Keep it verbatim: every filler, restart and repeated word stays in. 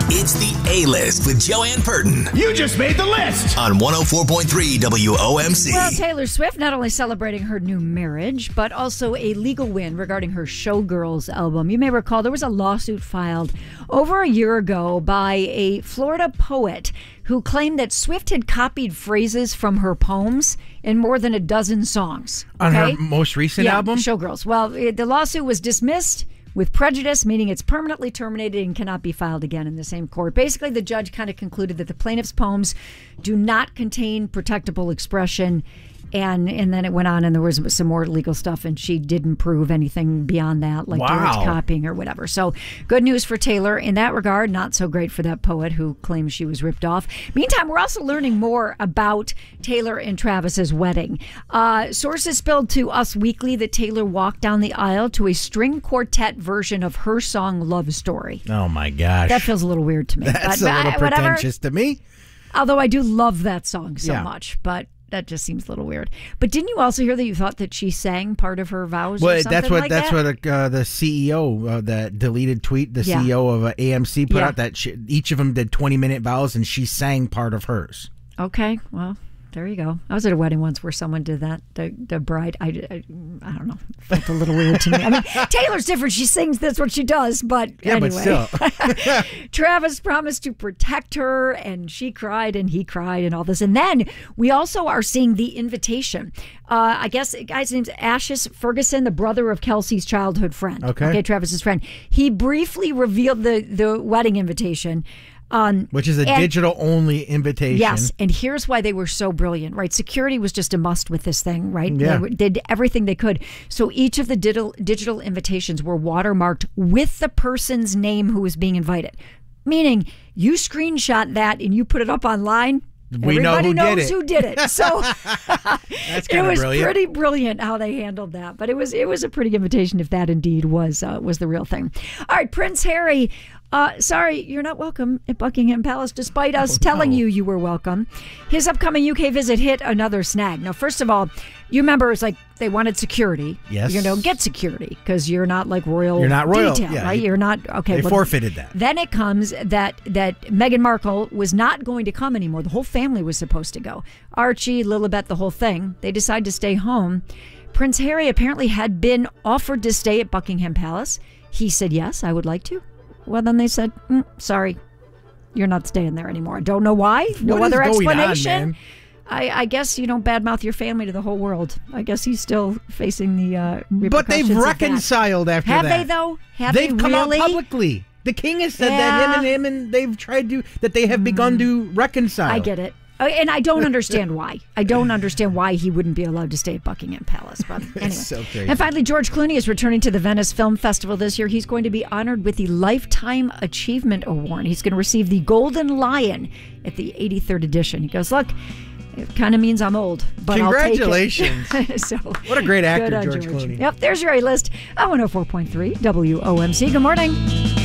It's the A-List with Joanne Purton. You just made the list! On one oh four point three W O M C. Well, Taylor Swift not only celebrating her new marriage, but also a legal win regarding her Showgirls album. You may recall there was a lawsuit filed over a year ago by a Florida poet who claimed that Swift had copied phrases from her poems in more than a dozen songs. On okay? her most recent yeah, album? Showgirls. Well, it, the lawsuit was dismissed with prejudice, meaning it's permanently terminated and cannot be filed again in the same court. Basically, the judge kind of concluded that the plaintiff's poems do not contain protectable expression. And and then it went on and there was some more legal stuff and she didn't prove anything beyond that, like Wow. direct copying or whatever. So good news for Taylor in that regard. Not so great for that poet who claims she was ripped off. Meantime, we're also learning more about Taylor and Travis's wedding. Uh, sources spilled to Us Weekly that Taylor walked down the aisle to a string quartet version of her song Love Story. Oh, my gosh. That feels a little weird to me. That's but, a little uh, whatever. pretentious to me. Although I do love that song so Yeah. much, but that just seems a little weird. But didn't you also hear that you thought that she sang part of her vows? Well, or something that's what like that's that? what uh, the C E O, uh, that deleted tweet, the Yeah. C E O of uh, A M C put Yeah. out that she, each of them did twenty minute vows and she sang part of hers. Okay, well, there you go. I was at a wedding once where someone did that. The the bride, I, I, I don't know, it felt a little weird to me. I mean, Taylor's different. She sings, that's what she does. But Yeah, anyway. but still. Travis promised to protect her, and she cried, and he cried, and all this. And then we also are seeing the invitation. Uh, I guess the guy's name's Ashes Ferguson, the brother of Kelsey's childhood friend. Okay. Okay, Travis's friend. He briefly revealed the, the wedding invitation. Um, Which is a and- digital only invitation. Yes, and here's why they were so brilliant, right? Security was just a must with this thing, right? Yeah. They w- did everything they could. So each of the digital digital invitations were watermarked with the person's name who was being invited. Meaning, you screenshot that and you put it up online. We know Everybody who knows did it. who did it. So That's it kind of was brilliant. pretty brilliant how they handled that. But it was it was a pretty invitation if that indeed was uh, was the real thing. All right, Prince Harry. Uh, sorry, you're not welcome at Buckingham Palace, despite us Oh, telling no. you you were welcome. His upcoming U K visit hit another snag. Now, first of all, you remember it's like they wanted security. Yes. You know, get security because you're not like royal. You're not royal, detail, yeah, right? you- You're not okay. They well, forfeited that. Then it comes that that Meghan Markle was not going to come anymore. The whole family was supposed to go. Archie, Lilibet, the whole thing. They decided to stay home. Prince Harry apparently had been offered to stay at Buckingham Palace. He said, yes, I would like to. Well, then they said, mm, sorry, you're not staying there anymore. I don't know why. No What is other going on, explanation. man? I, I guess you don't badmouth your family to the whole world. I guess he's still facing the uh, But they've repercussions of that. reconciled after Have that. they, though? Have They've they come really? out publicly. The king has said that Yeah. him and him, and they've tried to, that they have begun to reconcile. I get it. Uh, And I don't understand why. I don't understand why he wouldn't be allowed to stay at Buckingham Palace. But anyway. so crazy. And finally, George Clooney is returning to the Venice Film Festival this year. He's going to be honored with the Lifetime Achievement Award. He's going to receive the Golden Lion at the eighty-third edition. He goes, look, it kind of means I'm old, but Congratulations. I'll take it. so, What a great actor, good on George Clooney. Yep, there's your A-List. one oh four point three W O M C. Good morning.